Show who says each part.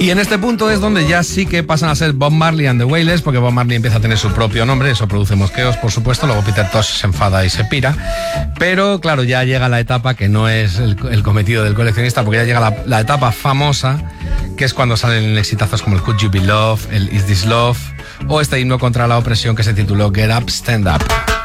Speaker 1: Y en este punto es donde ya sí que pasan a ser Bob Marley and the Wailers, porque Bob Marley empieza a tener su propio nombre, eso produce mosqueos, por supuesto, luego Peter Tosh se enfada y se pira, pero claro, ya llega la etapa que no es el cometido del coleccionista, porque ya llega la etapa famosa, que es cuando salen exitazos como el Could You Be Love, el Is This Love, o este himno contra la opresión que se tituló Get Up, Stand Up.